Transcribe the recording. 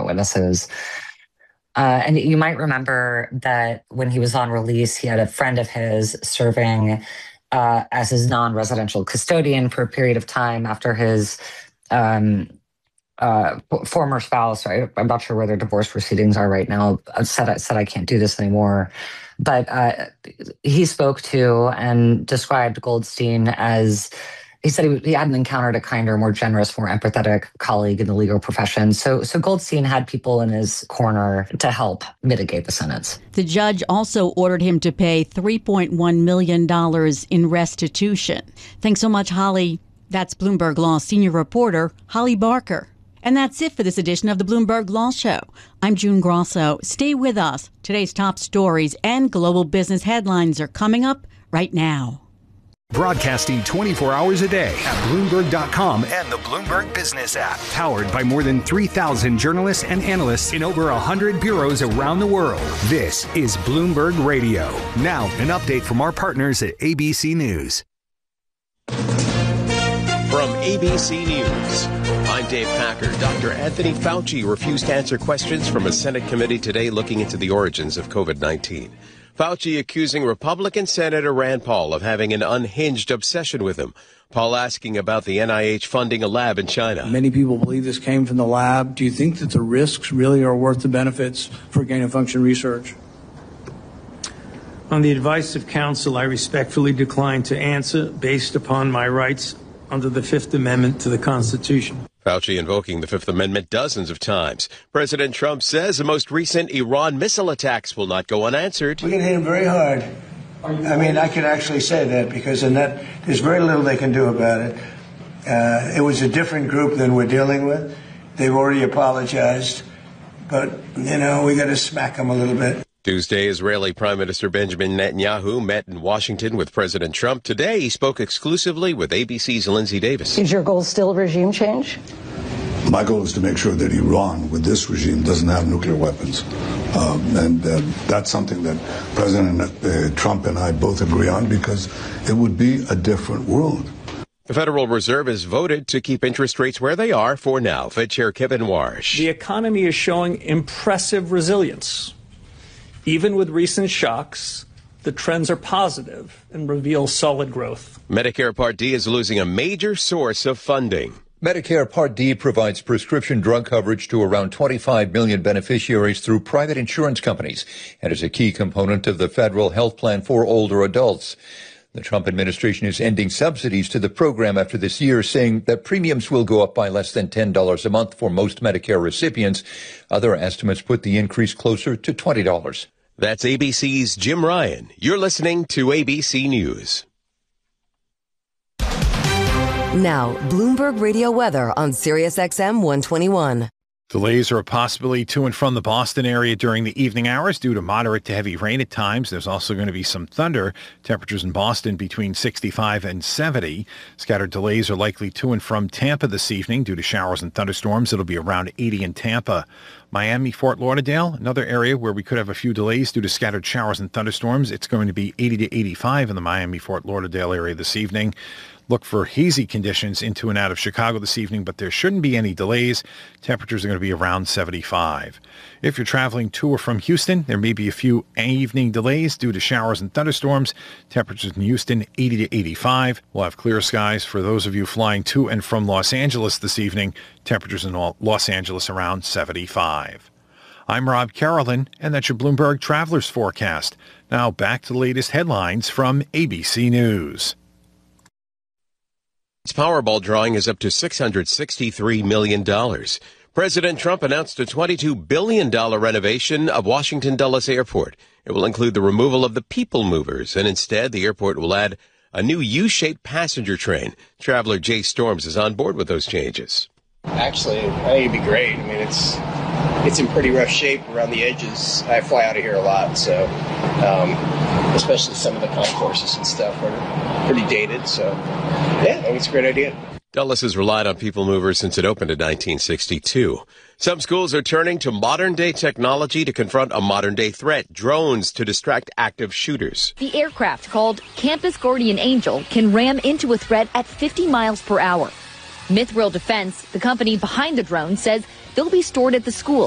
witnesses. And you might remember that when he was on release, he had a friend of his serving as his non-residential custodian for a period of time after his former spouse. I'm not sure where their divorce proceedings are right now. Said I can't do this anymore. But he spoke to and described Goldstein as, he said he hadn't encountered a kinder, more generous, more empathetic colleague in the legal profession. So Goldstein had people in his corner to help mitigate the sentence. The judge also ordered him to pay $3.1 million in restitution. Thanks so much, Holly. That's Bloomberg Law senior reporter Holly Barker. And that's it for this edition of the Bloomberg Law Show. I'm June Grosso. Stay with us. Today's top stories and global business headlines are coming up right now. Broadcasting 24 hours a day at Bloomberg.com and the Bloomberg Business app. Powered by more than 3,000 journalists and analysts in over 100 bureaus around the world. This is Bloomberg Radio. Now, an update from our partners at ABC News. From ABC News, I'm Dave Packer. Dr. Anthony Fauci refused to answer questions from a Senate committee today looking into the origins of COVID-19. Fauci accusing Republican Senator Rand Paul of having an unhinged obsession with him. Paul asking about the NIH funding a lab in China. Many people believe this came from the lab. Do you think that the risks really are worth the benefits for gain-of-function research? On the advice of counsel, I respectfully decline to answer based upon my rights under the Fifth Amendment to the Constitution. Fauci invoking the Fifth Amendment dozens of times. President Trump says the most recent Iran missile attacks will not go unanswered. We're going to hit him very hard. I mean, I can actually say that because in that there's very little they can do about it. It was a different group than we're dealing with. They've already apologized. But, you know, we got to smack them a little bit. Tuesday, Israeli Prime Minister Benjamin Netanyahu met in Washington with President Trump. Today, he spoke exclusively with ABC's Lindsay Davis. Is your goal still regime change? My goal is to make sure that Iran, with this regime, doesn't have nuclear weapons. And that's something that President Trump and I both agree on because it would be a different world. The Federal Reserve has voted to keep interest rates where they are for now. Fed Chair Kevin Warsh. The economy is showing impressive resilience. Even with recent shocks, the trends are positive and reveal solid growth. Medicare Part D is losing a major source of funding. Medicare Part D provides prescription drug coverage to around 25 million beneficiaries through private insurance companies and is a key component of the federal health plan for older adults. The Trump administration is ending subsidies to the program after this year, saying that premiums will go up by less than $10 a month for most Medicare recipients. Other estimates put the increase closer to $20. That's ABC's Jim Ryan. You're listening to ABC News. Now, Bloomberg Radio weather on SiriusXM 121. Delays are a possibility to and from the Boston area during the evening hours due to moderate to heavy rain at times. There's also going to be some thunder. Temperatures in Boston between 65 and 70. Scattered delays are likely to and from Tampa this evening due to showers and thunderstorms. It'll be around 80 in Tampa. Miami, Fort Lauderdale, another area where we could have a few delays due to scattered showers and thunderstorms. It's going to be 80 to 85 in the Miami, Fort Lauderdale area this evening. Look for hazy conditions into and out of Chicago this evening, but there shouldn't be any delays. Temperatures are going to be around 75. If you're traveling to or from Houston, there may be a few evening delays due to showers and thunderstorms. Temperatures in Houston, 80 to 85. We'll have clear skies for those of you flying to and from Los Angeles this evening. Temperatures in Los Angeles around 75. I'm Rob Carolyn, and that's your Bloomberg Travelers Forecast. Now back to the latest headlines from ABC News. Its Powerball drawing is up to $663 million. President Trump announced a $22 billion renovation of Washington Dulles Airport. It will include the removal of the people movers, and instead the airport will add a new U-shaped passenger train. Traveler Jay Storms is on board with those changes. Actually, I think it'd be great. I mean, it's in pretty rough shape around the edges. I fly out of here a lot, so especially some of the concourses and stuff are pretty dated. So, yeah, I think it's a great idea. Dulles has relied on people movers since it opened in 1962. Some schools are turning to modern-day technology to confront a modern-day threat, drones to distract active shooters. The aircraft, called Campus Guardian Angel, can ram into a threat at 50 miles per hour. Mithril Defense, the company behind the drone, says they'll be stored at the school